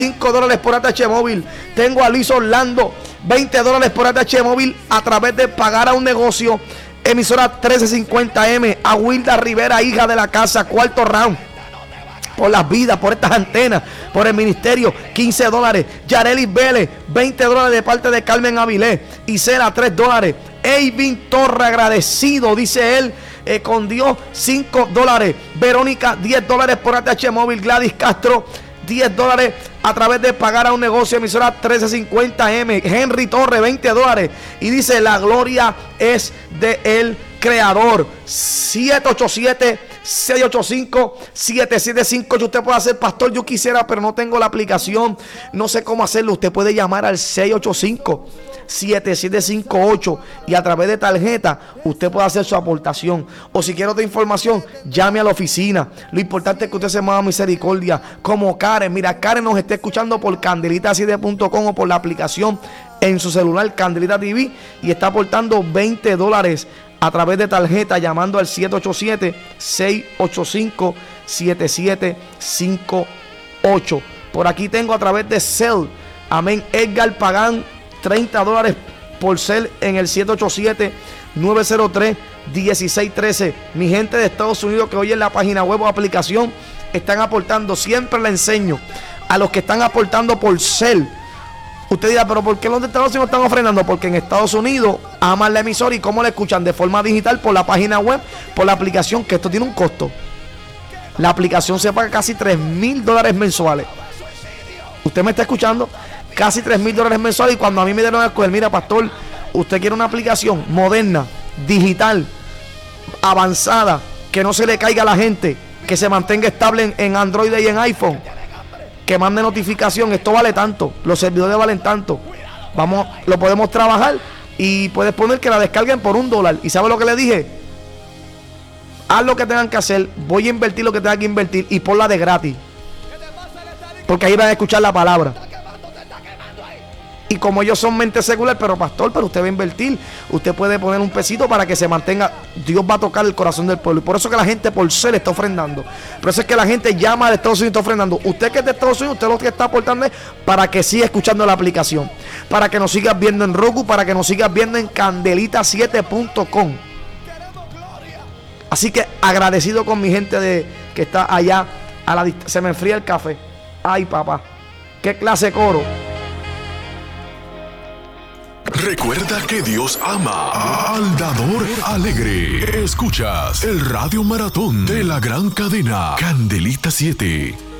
$5 por ATH móvil. Tengo a Luis Orlando, $20 por ATH móvil a través de Pagar a un Negocio. Emisora 1350M. A Wilda Rivera, hija de la casa, cuarto round. Por las vidas, por estas antenas, por el ministerio, $15. Yarelis Vélez, $20 de parte de Carmen Avilés. Isela, $3. Eivin Torre, agradecido, dice él, con Dios, $5. Verónica, $10 por ATH móvil. Gladys Castro, $10 a través de Pagar a un Negocio. Emisora 1350M. Henry Torre, $20. Y dice: la gloria es de el Creador. 787-685-7758. Usted puede hacer: pastor, yo quisiera, pero no tengo la aplicación, no sé cómo hacerlo. Usted puede llamar al 685-7758 y a través de tarjeta usted puede hacer su aportación. O si quiere otra información, llame a la oficina. Lo importante es que usted se mueva a misericordia, como Karen. Mira, Karen nos está escuchando por candelita7.com o por la aplicación en su celular, Candelita TV, y está aportando $20 a través de tarjeta, llamando al 787-685-7758. Por aquí tengo a través de Cel, amén, Edgar Pagán, $30 por Cel en el 787-903-1613. Mi gente de Estados Unidos que oye en la página web o aplicación están aportando. Siempre le enseño a los que están aportando por Cel. Usted dirá: pero ¿por qué los de Estados Unidos están ofrendando? Porque en Estados Unidos aman la emisora. ¿Y cómo la escuchan? De forma digital, por la página web, por la aplicación, que esto tiene un costo. La aplicación se paga casi $3,000 mensuales. Usted me está escuchando, casi $3,000 mensuales. Y cuando a mí me dieron a escoger: mira, pastor, usted quiere una aplicación moderna, digital, avanzada, que no se le caiga a la gente, que se mantenga estable en Android y en iPhone, que mande notificación, esto vale tanto, los servidores valen tanto, vamos, lo podemos trabajar, y puedes poner que la descarguen por $1. ¿Y sabe lo que le dije? Haz lo que tengan que hacer, voy a invertir lo que tengan que invertir, y ponla de gratis, porque ahí van a escuchar la palabra. Y como ellos son mente secular: pero pastor, pero usted va a invertir, usted puede poner un pesito para que se mantenga. Dios va a tocar el corazón del pueblo. Y por eso que la gente por Cel está ofrendando. Por eso es que la gente llama de Estados Unidos y está ofrendando. Usted que es de Estados Unidos, usted lo que está aportando es para que siga escuchando la aplicación, para que nos sigas viendo en Roku, para que nos sigas viendo en candelita7.com. Así que agradecido con mi gente que está allá a la distancia. Se me enfría el café. Ay, papá, qué clase de coro. Recuerda que Dios ama al dador alegre. Escuchas el Radio Maratón de la gran cadena Candelita 7.